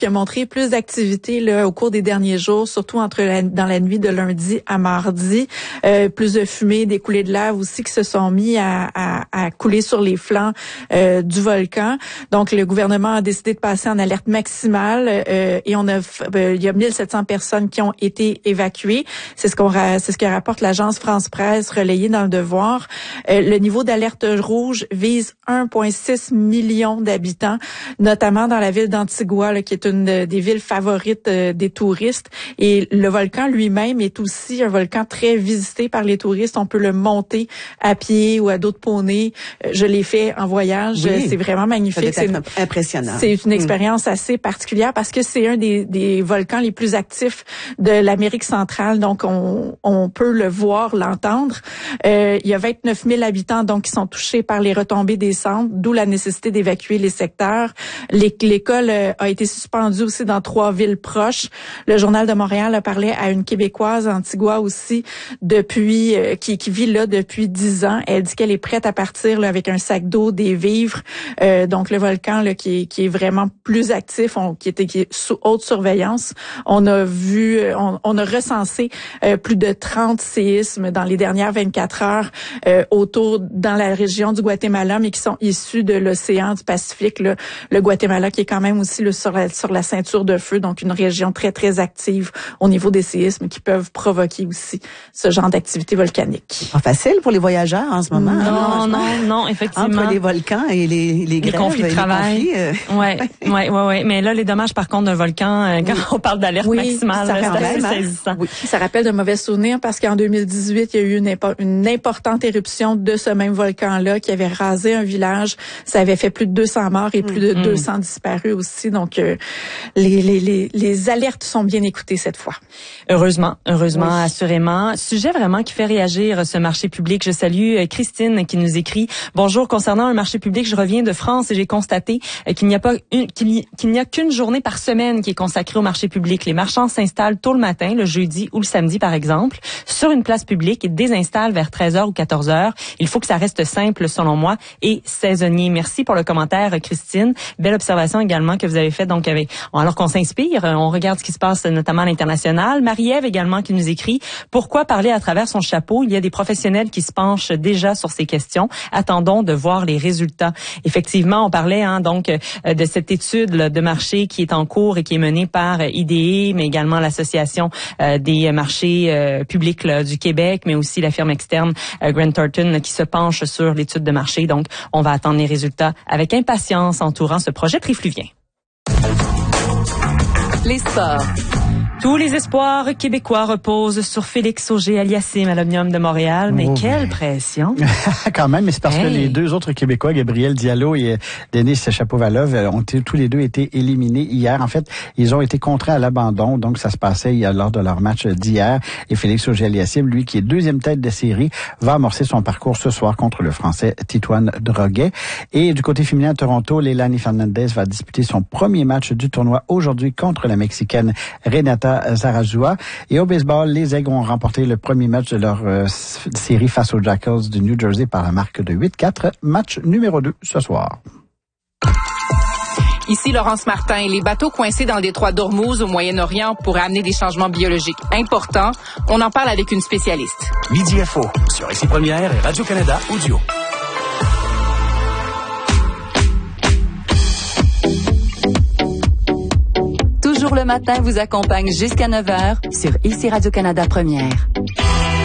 qui a montré plus d'activité là au cours des derniers jours, surtout dans la nuit de lundi à mardi. Plus de fumée, des coulées de lave aussi qui se sont mis à couler sur les flancs du volcan. Donc, le gouvernement a décidé de passer en alerte maximale et il y a 1700 personnes qui ont été évacuées. C'est ce que rapporte l'agence France-Presse relayée dans Le Devoir. Le niveau d'alerte rouge vise 1,6 million d'habitants, notamment dans la ville d'Antigua, là, qui est une des villes favorites des touristes. Et le volcan lui-même est aussi un volcan très visité par les touristes. On peut le monter à pied ou à dos de poney. Je l'ai fait en voyage. Oui. C'est vraiment magnifique. C'est impressionnant. C'est une expérience assez particulière parce que c'est un des volcans les plus actifs de l'Amérique centrale. Donc, on peut le voir, l'entendre. Il y a 29 000 habitants donc qui sont touchés par les retombées des cendres, d'où la nécessité d'évacuer les secteurs. L'école a été suspendue aussi dans 3 villes proches. Le Journal de Montréal a parlé à une Québécoise, Antigua aussi, depuis qui vit là depuis 10 ans. Elle dit qu'elle est prête à partir là, avec un sac d'eau, des vivres. Donc le volcan là, qui est vraiment plus actif, qui est sous haute surveillance. On a recensé plus de 30 séismes dans les dernières 24 heures dans la région du Guatemala, mais qui sont issus de l'océan du Pacifique. Là. Le Guatemala qui est quand même aussi sur la ceinture de feu, donc une région très, très active au niveau des séismes qui peuvent provoquer aussi ce genre d'activité volcanique. Pas facile pour les voyageurs en ce moment. Non, effectivement. Entre les volcans et les grèves, conflits de travail. Ouais. Mais là, les dommages, par contre, d'un volcan, quand on parle d'alerte maximale, c'est assez saisissant. Oui. Ça rappelle de mauvais souvenirs parce qu'en 2018, il y a eu une importante éruption de ce même volcan-là qui avait rasé un village. Ça avait fait plus de 200 morts et plus de 200 disparus aussi. Donc, les alertes sont bien écoutées cette fois. Heureusement, assurément. Sujet vraiment qui fait réagir ce marché public. Je salue Christine qui nous écrit: bonjour, concernant un marché public, je reviens de France et j'ai constaté qu'il n'y a qu'une journée par semaine qui est consacrée au marché public. Les marchands s'installent tôt le matin, le jeudi ou le samedi par exemple, sur une place publique et désinstallent vers 13h ou 14h. Il faut que ça reste simple selon moi et saisonnier. Merci pour le commentaire, Christine. Belle observation également que vous avez faite. Donc, alors qu'on s'inspire, on regarde ce qui se passe notamment à l'international. Marie-Ève également qui nous écrit: pourquoi parler à travers son chapeau? Il y a des professionnels qui se penchent déjà sur ces questions. Attendons de voir les résultats. Effectivement, on parlait donc de cette étude là, de marché qui est en cours et qui est menée par IDE, mais également l'Association des marchés publics là, du Québec, mais aussi la firme externe Grant Thornton qui se penche sur l'étude de marché. Donc, on va attendre les résultats avec impatience entourant ce projet trifluvien. Les sports. Tous les espoirs québécois reposent sur Félix Auger-Aliassime à l'Omnium de Montréal. Mais quelle pression! Quand même, mais c'est parce que les deux autres Québécois, Gabriel Diallo et Denis Chapovalov, ont tous les deux été éliminés hier. En fait, ils ont été contraints à l'abandon. Donc, ça se passait lors de leur match d'hier. Et Félix Auger-Aliassime, lui, qui est deuxième tête de série, va amorcer son parcours ce soir contre le Français Titoine Droguet. Et du côté féminin à Toronto, Leilani Fernandez va disputer son premier match du tournoi aujourd'hui contre la Mexicaine Renata Zarazua. Et au baseball, les Aigles ont remporté le premier match de leur série face aux Jackals du New Jersey par la marque de 8-4. Match numéro 2 ce soir. Ici Laurence Martin. Les bateaux coincés dans le détroit d'Ormuz au Moyen-Orient pourraient amener des changements biologiques importants. On en parle avec une spécialiste. Midi Info sur Ici Première et Radio-Canada Audio. Toujours le matin vous accompagne jusqu'à 9h sur Ici Radio-Canada Première.